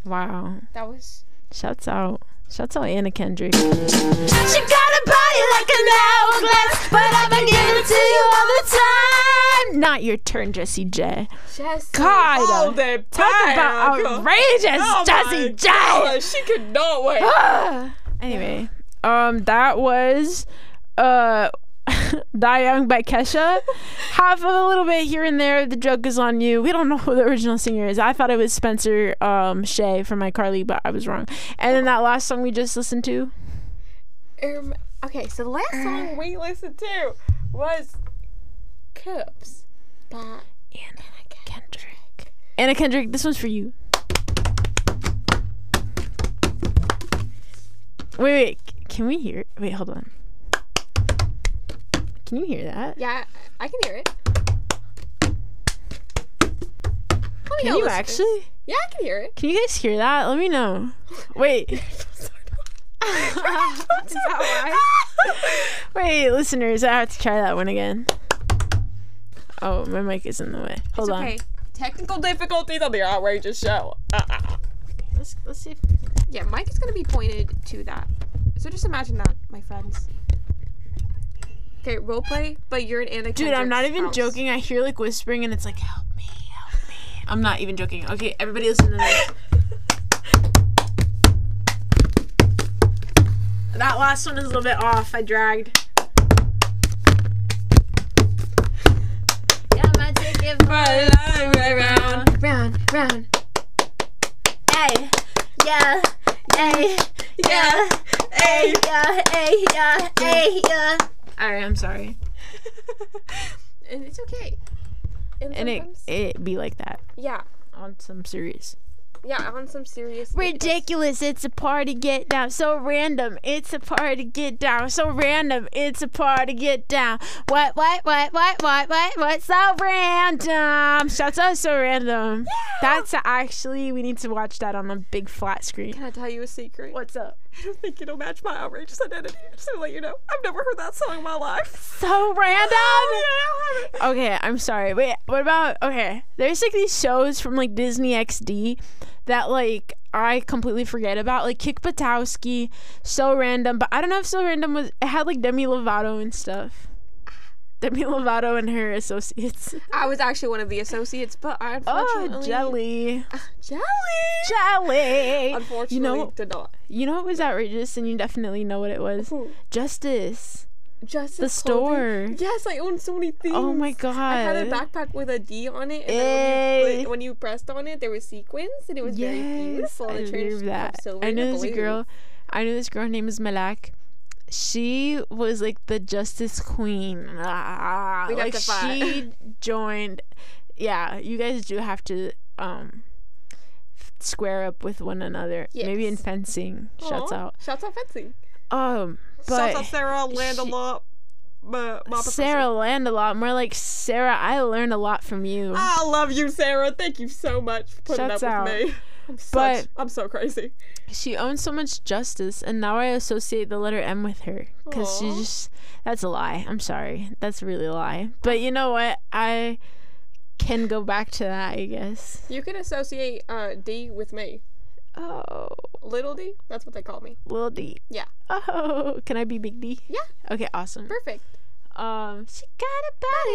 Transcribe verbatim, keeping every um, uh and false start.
Wow. That was... Shouts out. Shouts out Anna Kendrick. She got a body like an hourglass, but I've been giving it to you all the time. Not your turn, Jessie J. Jessie. God. Hold it Talk back. about outrageous, Oh Jessie J. God, she could not wait. Anyway, um, that was uh, Die Young by Kesha. Half of a little bit here and there. The joke is on you. We don't know who the original singer is. I thought it was Spencer um, Shay from iCarly, but I was wrong. And then that last song we just listened to. Um, okay, so the last song we listened to was Cups by Anna Kendrick. Anna Kendrick, this one's for you. Wait, wait. Can we hear it? Wait, hold on. Can you hear that? Yeah, I can hear it. Let me Can know, you listeners. actually? Yeah, I can hear it. Can you guys hear that? Let me know. Wait. Is that why? Wait, listeners, I have to try that one again. Oh, my mic is in the way. Hold It's on. okay. Technical difficulties on the outrageous show. Uh-uh. Let's let's see if Yeah, Mike is gonna be pointed to that. So just imagine that, my friends. Okay, roleplay, but you're in Anna Dude, I'm not Kendrick's even house. joking. I hear like whispering and it's like, help me, help me. I'm not even joking. Okay, everybody listen to this. That last one is a little bit off. I dragged. Yeah, I'm gonna take it round, round, round. Hey, yeah, hey, yeah, hey, yeah, hey, yeah, hey, yeah. Alright, I'm sorry. And it's okay. And, And it sometimes- it be like that yeah, on some serious. yeah, on some serious. Ridiculous, it's a party, get down. So random, it's a party, get down. So random, it's a party, get down. What, what, what, what, what, what, what, so random. Shouts out So Random. Yeah. That's actually, we need to watch that on a big flat screen. Can I tell you a secret? What's up? I don't think it'll match my outrageous identity. Just to let you know, I've never heard that song in my life. So random. Oh, yeah, I have it. Okay, I'm sorry. Wait, what about, okay, there's like these shows from like Disney X D that like I completely forget about, like Kick Buttowski, So Random, but I don't know if So Random was, it had like Demi Lovato and stuff. Demi Lovato and her associates. I was actually one of the associates, but I Oh, unfortunately... jelly. Jelly! Jelly. Unfortunately, You know, did not. you know what was outrageous, and you definitely know what it was? Who? Justice. Justice The store. Clothing. Yes, I own so many things. Oh my god. I had a backpack with a D on it, and then when Yay. you, when you pressed on it, there was sequins, and it was very beautiful. I The transition love from that. silver I know to this blue. girl. I know this girl named is Malak. She was like the Justice Queen. Ah, We'd have like to fight. she joined. Yeah, you guys do have to um f- square up with one another. Maybe in Yes. fencing. Shouts Aw, out. Shouts out fencing. Um, Shouts out but Sarah Land a she- lot. My, my Sarah learned a lot. More like Sarah, I learned a lot from you. I love you, Sarah. Thank you so much for putting Shouts up out. with me. I'm such, But- I'm so crazy. She owns so much justice, and now I associate the letter M with her because she Aw. just. That's a lie. I'm sorry. That's really a lie. But you know what? I can go back to that, I guess. You can associate uh, D with me. Oh, Little D? That's what they call me. little D. Yeah. Oh, can I be Big D? Yeah. Okay, awesome. Perfect. Um, she got a body